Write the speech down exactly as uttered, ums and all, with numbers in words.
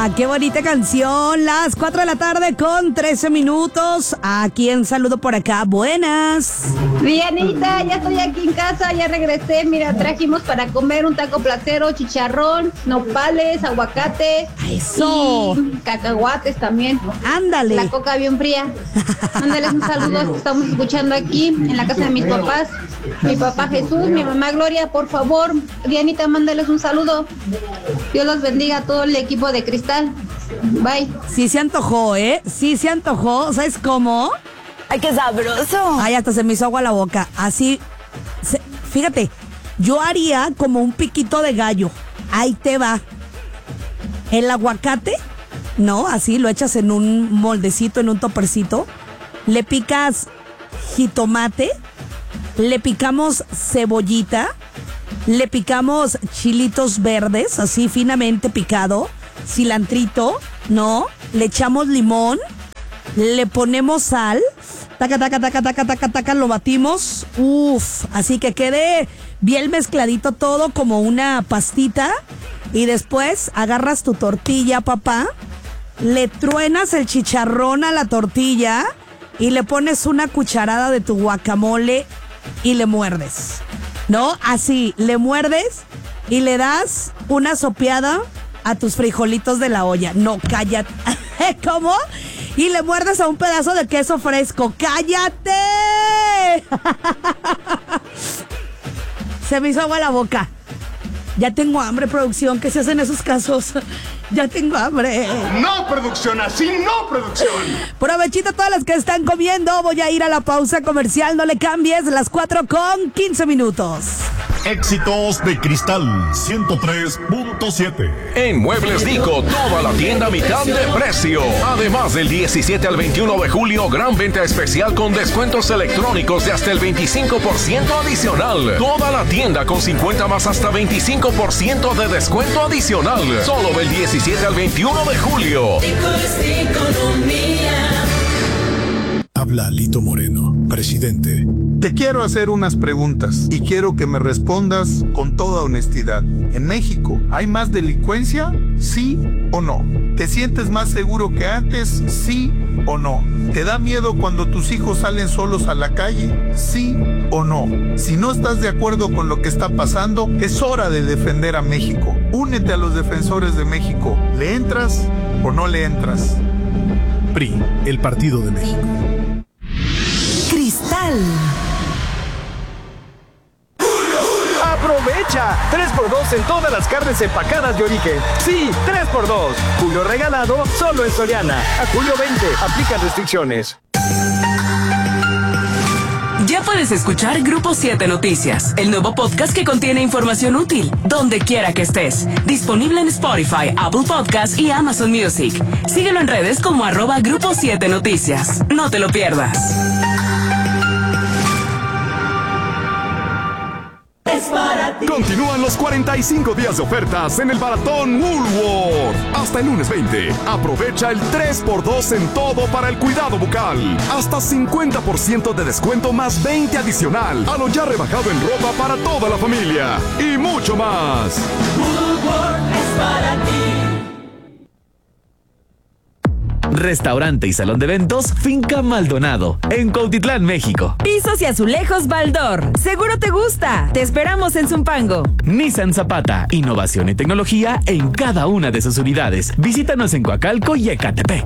Ah, qué bonita canción. Las cuatro de la tarde con trece minutos. ¿A quién saludo por acá? Buenas. Dianita, ya estoy aquí en casa, ya regresé. Mira, trajimos para comer un taco placero, chicharrón, nopales, aguacate. Eso. Y cacahuates también. Ándale. La coca bien fría. Mándales un saludo. Estamos escuchando aquí en la casa de mis papás. Mi papá Jesús, mi mamá Gloria, por favor. Dianita, mándales un saludo. Dios los bendiga a todo el equipo de Cristal. Bye. Sí se antojó, ¿eh? Sí se antojó. ¿Sabes cómo? ¡Ay, qué sabroso! Ay, hasta se me hizo agua la boca. Así, se, fíjate, yo haría como un piquito de gallo. Ahí te va. El aguacate, ¿no? Así lo echas en un moldecito, en un topercito. Le picas jitomate. Le picamos cebollita. Le picamos chilitos verdes, así finamente picado. Cilantrito, ¿no? Le echamos limón. Le ponemos sal. Taca, taca, taca, taca, taca, taca, lo batimos. Uf, así que quede bien mezcladito todo como una pastita. Y después agarras tu tortilla, papá. Le truenas el chicharrón a la tortilla. Y le pones una cucharada de tu guacamole. Y le muerdes, ¿no? Así, le muerdes y le das una sopeada a tus frijolitos de la olla. No, cállate. ¿Cómo? Y le muerdes a un pedazo de queso fresco. ¡Cállate! Se me hizo agua la boca. Ya tengo hambre, producción. ¿Qué se hace en esos casos? Ya tengo hambre. No, producción, así no, producción. Provechito a todas las que están comiendo. Voy a ir a la pausa comercial. No le cambies. Las cuatro con quince minutos. Éxitos de Cristal ciento tres punto siete. En Muebles Dico, toda la tienda a mitad de precio. Además, del diecisiete al veintiuno de julio, gran venta especial con descuentos electrónicos de hasta el veinticinco por ciento adicional. Toda la tienda con cincuenta más hasta veinticinco por ciento de descuento adicional. Solo del diecisiete al veintiuno de julio. Habla Lito Moreno, presidente. Te quiero hacer unas preguntas y quiero que me respondas con toda honestidad. ¿En México hay más delincuencia? ¿Sí o no? ¿Te sientes más seguro que antes? ¿Sí o no? ¿Te da miedo cuando tus hijos salen solos a la calle? ¿Sí o no? Si no estás de acuerdo con lo que está pasando, es hora de defender a México. Únete a los defensores de México. ¿Le entras o no le entras? P R I, el Partido de México. Cristal. ¡Aprovecha! tres por dos en todas las carnes empacadas de origen. Sí, tres por dos. Julio regalado solo en Soriana. A julio veinte. Aplica restricciones. Ya puedes escuchar Grupo siete Noticias, el nuevo podcast que contiene información útil, donde quiera que estés. Disponible en Spotify, Apple Podcasts y Amazon Music. Síguelo en redes como arroba Grupo siete Noticias. No te lo pierdas. Continúan los cuarenta y cinco días de ofertas en el Maratón Woolworth. Hasta el lunes veinte. Aprovecha el tres por dos en todo para el cuidado bucal. Hasta cincuenta por ciento de descuento más veinte adicional a lo ya rebajado en ropa para toda la familia. Y mucho más. Woolworth es para ti. Restaurante y salón de eventos Finca Maldonado, en Cuautitlán, México. Pisos y azulejos Baldor. Seguro te gusta. Te esperamos en Zumpango. Nissan Zapata, innovación y tecnología en cada una de sus unidades. Visítanos en Coacalco y Ecatepec.